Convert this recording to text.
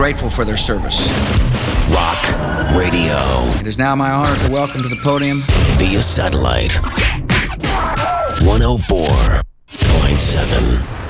grateful for their service. Rock Radio. It is now my honor to welcome to the podium via satellite 104.7